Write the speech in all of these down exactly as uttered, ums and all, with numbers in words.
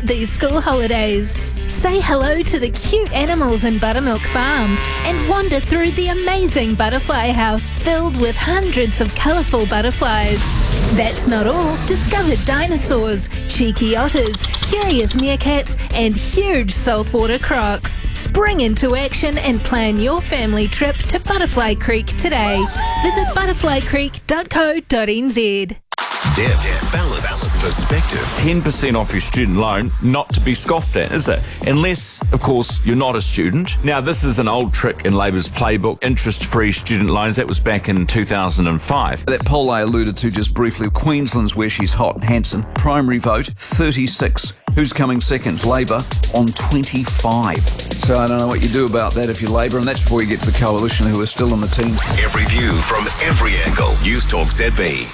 out these school holidays. Say hello to the cute animals in Buttermilk Farm and wander through the amazing butterfly house filled with hundreds of colourful butterflies. That's not all. Discover dinosaurs, cheeky otters, curious meerkats and huge saltwater crocs. Spring into action and plan your family trip to Butterfly Creek today. Visit butterfly creek dot co dot n z. Depth, balance, perspective. ten percent off your student loan, not to be scoffed at, is it? Unless, of course, you're not a student. Now, this is an old trick in Labour's playbook, interest-free student loans. That was back in two thousand five. That poll I alluded to just briefly, Queensland's where she's hot. Hanson, primary vote, thirty-six. Who's coming second? Labour on twenty-five. So I don't know what you do about that if you're Labour, and that's before you get to the coalition who are still on the team. Every view from every angle. News Talk Z B.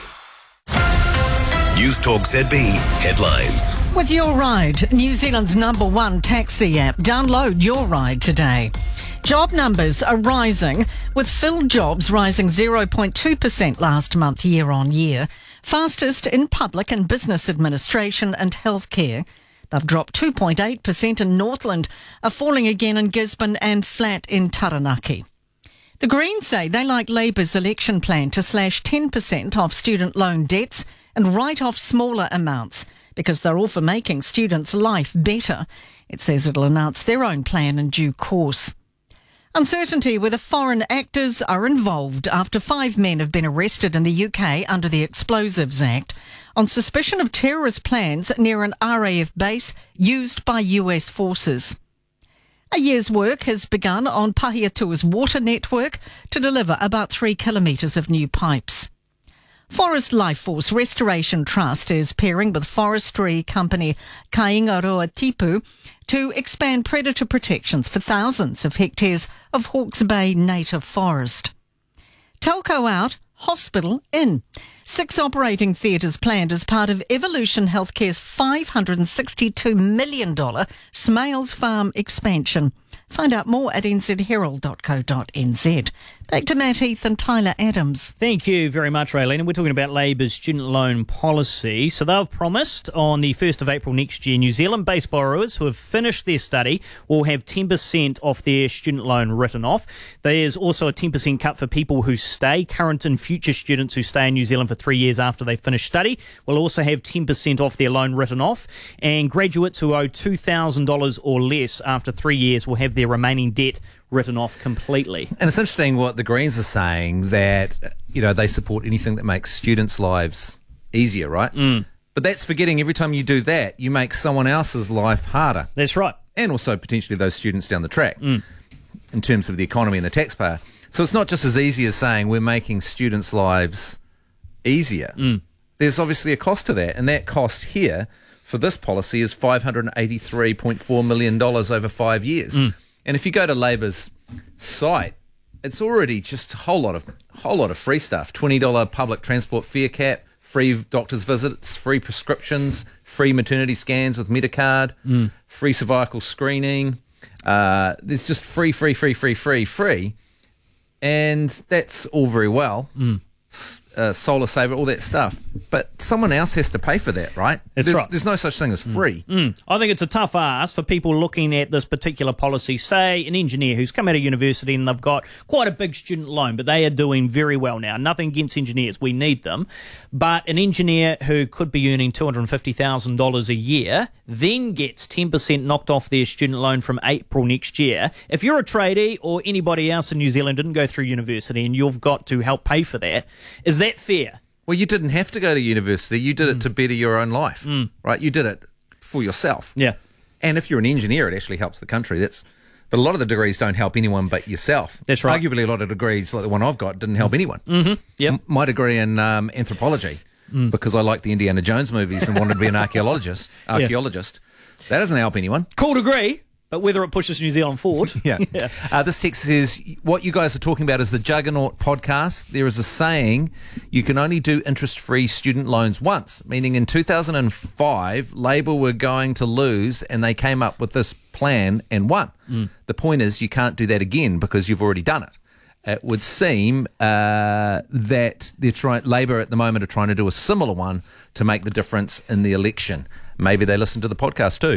News Talk Z B headlines. With Your Ride, New Zealand's number one taxi app. Download Your Ride today. Job numbers are rising, with filled jobs rising zero point two percent last month year on year. Fastest in public and business administration and healthcare. They've dropped two point eight percent in Northland, are falling again in Gisborne and flat in Taranaki. The Greens say they like Labour's election plan to slash ten percent off student loan debts and write off smaller amounts because they're all for making students' life better. It says it'll announce their own plan in due course. Uncertainty whether foreign actors are involved after five men have been arrested in the U K under the Explosives Act on suspicion of terrorist plans near an R A F base used by U S forces. A year's work has begun on Pahiatua's water network to deliver about three kilometres of new pipes. Forest Lifeforce Restoration Trust is pairing with forestry company Kaingaroa Tipu to expand predator protections for thousands of hectares of Hawke's Bay native forest. Telco out, hospital in. Six operating theatres planned as part of Evolution Healthcare's five hundred sixty-two million dollars Smales Farm expansion. Find out more at n z herald dot co dot n z. Back to Matt Heath and Tyler Adams. Thank you very much, Raylene. We're talking about Labour's student loan policy. So they've promised on the first of April next year, New Zealand-based borrowers who have finished their study will have ten percent off their student loan written off. There's also a ten percent cut for people who stay. Current and future students who stay in New Zealand for three years after they finish study will also have ten percent off their loan written off. And graduates who owe two thousand dollars or less after three years will have their remaining debt written off completely. And it's interesting what the Greens are saying, that, you know, they support anything that makes students' lives easier, right? Mm. But that's forgetting every time you do that, you make someone else's life harder. That's right. And also potentially those students down the track mm. in terms of the economy and the taxpayer. So it's not just as easy as saying we're making students' lives easier. Mm. There's obviously a cost to that, and that cost here for this policy is five hundred eighty-three point four million dollars over five years. Mm. And if you go to Labour's site, it's already just a whole lot of whole lot of free stuff. twenty dollars public transport fare cap, free doctor's visits, free prescriptions, free maternity scans with Medicard, mm. free cervical screening. Uh, there's just free, free, free, free, free, free. And that's all very well. Mm. Uh, solar saver, all that stuff. But someone else has to pay for that, right? That's there's, right. There's no such thing as free. Mm. Mm. I think it's a tough ask for people looking at this particular policy. Say an engineer who's come out of university and they've got quite a big student loan, but they are doing very well now. Nothing against engineers. We need them. But an engineer who could be earning two hundred fifty thousand dollars a year then gets ten percent knocked off their student loan from April next year. If you're a tradie or anybody else in New Zealand didn't go through university and you've got to help pay for that, is that fair? Well, you didn't have to go to university. You did it mm. to better your own life, mm. right? You did it for yourself. Yeah. And if you're an engineer, it actually helps the country. That's, but a lot of the degrees don't help anyone but yourself. That's right. Arguably, a lot of degrees, like the one I've got, didn't help anyone. Mm-hmm. Yep. M- my degree in um, anthropology, mm. because I like the Indiana Jones movies and wanted to be an archaeologist. Archaeologist. Yeah. That doesn't help anyone. Cool degree. But whether it pushes New Zealand forward. yeah. yeah. Uh, this text says, what you guys are talking about is the Juggernaut podcast. There is a saying, you can only do interest-free student loans once, meaning in two thousand five, Labour were going to lose and they came up with this plan and won. Mm. The point is you can't do that again because you've already done it. It would seem uh, that they're trying, Labour at the moment are trying to do a similar one to make the difference in the election. Maybe they listen to the podcast too.